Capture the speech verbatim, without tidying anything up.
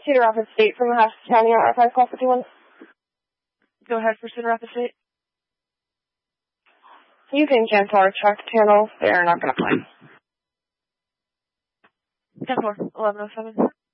Cedar Rapids State from the Haskell County on R five call fifty-one. Go ahead for Cedar Rapids State. You can cancel our check channels. They're not going to play. ten four, eleven oh seven.